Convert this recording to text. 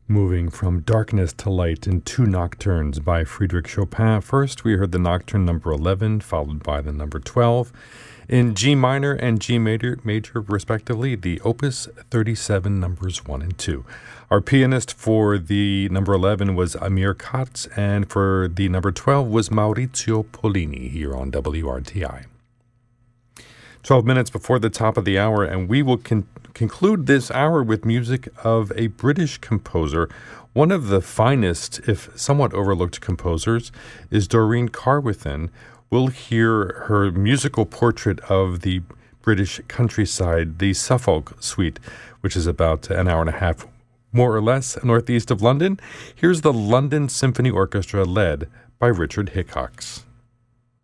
Moving from darkness to light in two nocturnes by Frédéric Chopin. First, we heard the nocturne number 11, followed by the number 12. In G minor and G major, respectively, the Opus 37 numbers 1 and 2. Our pianist for the number 11 was Amir Katz, and for the number 12 was Maurizio Pollini here on WRTI. 12 minutes before the top of the hour, and we will conclude this hour with music of a British composer. One of the finest, if somewhat overlooked composers is Doreen Carwithen. We'll hear her musical portrait of the British countryside, the Suffolk Suite, which is about an hour and a half, more or less, northeast of London. Here's the London Symphony Orchestra led by Richard Hickox.